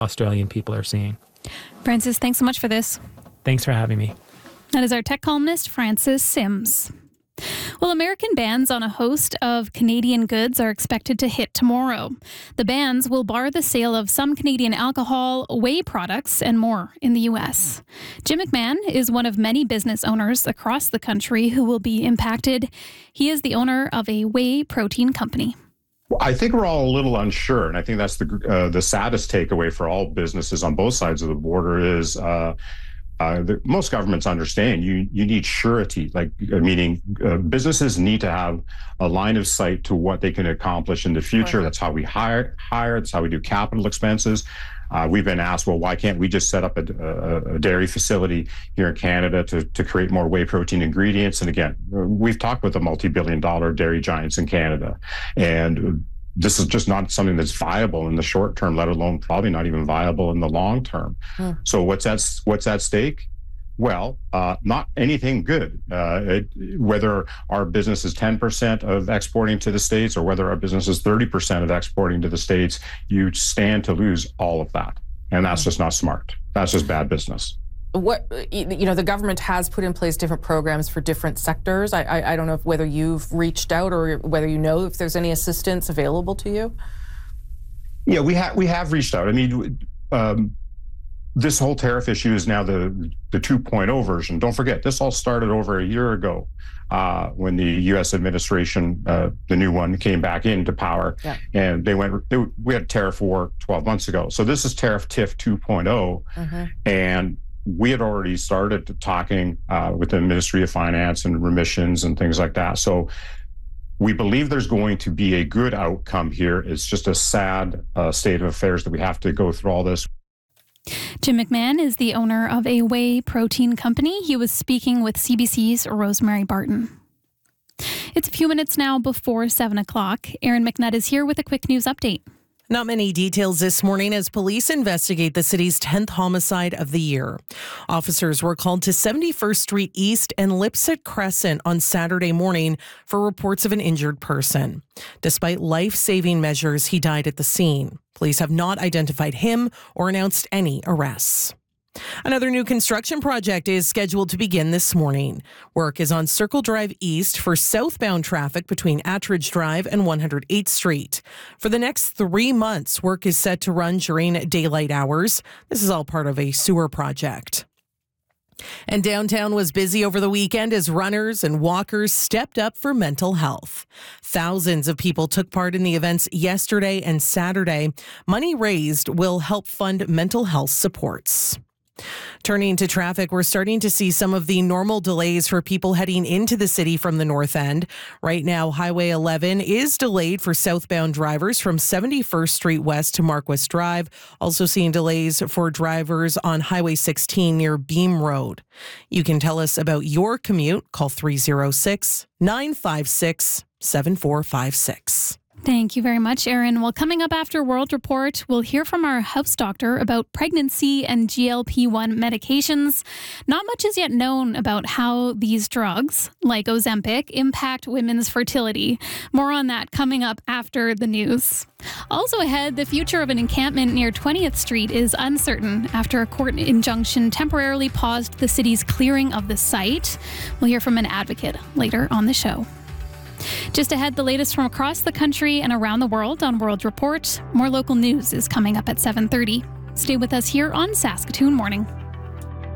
Australian people are seeing. Francis, thanks so much for this. Thanks for having me. That is our tech columnist, Francis Sims. Well, American bans on a host of Canadian goods are expected to hit tomorrow. The bans will bar the sale of some Canadian alcohol, whey products, and more in the U.S. Jim McMahon is one of many business owners across the country who will be impacted. He is the owner of a whey protein company. I think we're all a little unsure, and I think that's the saddest takeaway for all businesses on both sides of the border is most governments understand you need surety, meaning businesses need to have a line of sight to what they can accomplish in the future. Right. That's how we hire. That's how we do capital expenses. We've been asked, well, why can't we just set up a dairy facility here in Canada to create more whey protein ingredients? And again, we've talked with the multi-billion-dollar dairy giants in Canada, and this is just not something that's viable in the short term, let alone probably not even viable in the long term. So what's at stake? Well, not anything good. Whether our business is 10% of exporting to the States or whether our business is 30% of exporting to the States, you stand to lose all of that. And that's just not smart. That's just bad business. The government has put in place different programs for different sectors. I don't know whether you've reached out or whether you know if there's any assistance available to you. Yeah, we have reached out. I mean, this whole tariff issue is now the 2.0 version. Don't forget, this all started over a year ago when the U.S. administration, the new one, came back into power, and we had tariff war 12 months ago. So this is tariff TIF 2.0, and we had already started talking with the Ministry of Finance and remissions and things like that. So we believe there's going to be a good outcome here. It's just a sad state of affairs that we have to go through all this. Jim McMahon is the owner of a whey protein company. He was speaking with CBC's Rosemary Barton. It's a few minutes now before 7 o'clock. Erin McNutt is here with a quick news update. Not many details this morning as police investigate the city's 10th homicide of the year. Officers were called to 71st Street East and Lipset Crescent on Saturday morning for reports of an injured person. Despite life-saving measures, he died at the scene. Police have not identified him or announced any arrests. Another new construction project is scheduled to begin this morning. Work is on Circle Drive East for southbound traffic between Attridge Drive and 108th Street. For the next 3 months, work is set to run during daylight hours. This is all part of a sewer project. And downtown was busy over the weekend as runners and walkers stepped up for mental health. Thousands of people took part in the events yesterday and Saturday. Money raised will help fund mental health supports. Turning to traffic, we're starting to see some of the normal delays for people heading into the city from the north end. Right now, Highway 11 is delayed for southbound drivers from 71st Street West to Marquess Drive. Also seeing delays for drivers on Highway 16 near Beam Road. You can tell us about your commute. Call 306-956-7456. Thank you very much, Erin. Well, coming up after World Report, we'll hear from our house doctor about pregnancy and GLP-1 medications. Not much is yet known about how these drugs, like Ozempic, impact women's fertility. More on that coming up after the news. Also ahead, the future of an encampment near 20th Street is uncertain after a court injunction temporarily paused the city's clearing of the site. We'll hear from an advocate later on the show. Just ahead, the latest from across the country and around the world on World Report. More local news is coming up at 7:30. Stay with us here on Saskatoon Morning.